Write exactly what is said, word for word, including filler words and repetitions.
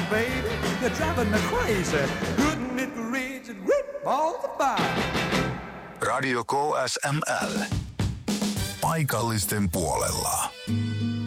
baby, you're driving me crazy. Couldn't it reach and rip all the fire? Radio K S M L. Paikallisten puolella.